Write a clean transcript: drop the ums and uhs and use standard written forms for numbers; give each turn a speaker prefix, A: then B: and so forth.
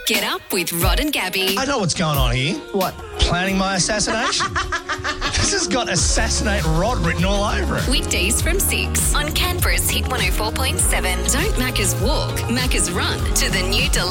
A: Get up with Rod and Gabby.
B: I know what's going on here.
C: What?
B: Planning my assassination. This has got Assassinate Rod written all over it.
A: Weekdays from 6 on Canberra's Hit 104.7. Don't Macca's walk, Macca's run to the new